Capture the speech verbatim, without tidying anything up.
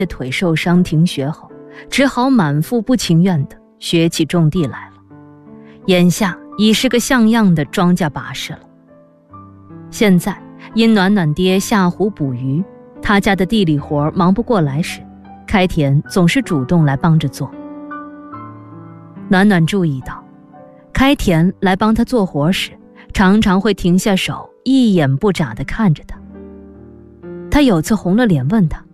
的腿受伤停学后，只好满腹不情愿地学起种地来了。眼下已是个像样的庄稼把式了。现在因暖暖爹下湖捕鱼，他家的地里活忙不过来时，开田总是主动来帮着做。暖暖注意到，开田来帮他做活时，常常会停下手，一眼不眨地看着他。他有次红了脸问他：